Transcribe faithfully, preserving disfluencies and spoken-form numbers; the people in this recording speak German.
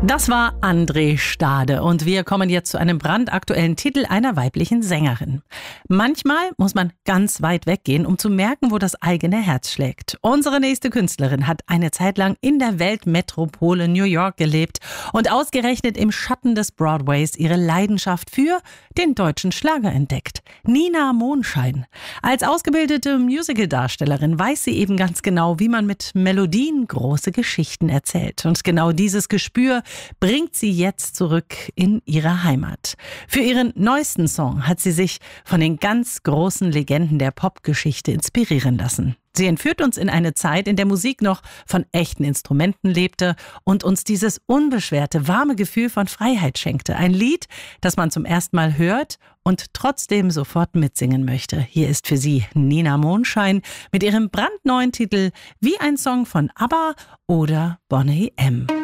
Das war André Stade und wir kommen jetzt zu einem brandaktuellen Titel einer weiblichen Sängerin. Manchmal muss man ganz weit weggehen, um zu merken, wo das eigene Herz schlägt. Unsere nächste Künstlerin hat eine Zeit lang in der Weltmetropole New York gelebt und ausgerechnet im Schatten des Broadways ihre Leidenschaft für den deutschen Schlager entdeckt. Nina Mondschein. Als ausgebildete Musicaldarstellerin weiß sie eben ganz genau, wie man mit Melodien große Geschichten erzählt. Und genau dieses Gespür bringt sie jetzt zurück in ihre Heimat. Für ihren neuesten Song hat sie sich von den ganz großen Legenden der Popgeschichte inspirieren lassen. Sie entführt uns in eine Zeit, in der Musik noch von echten Instrumenten lebte und uns dieses unbeschwerte, warme Gefühl von Freiheit schenkte. Ein Lied, das man zum ersten Mal hört und trotzdem sofort mitsingen möchte. Hier ist für Sie Nina Mondschein mit ihrem brandneuen Titel Wie ein Song von ABBA oder Boney M.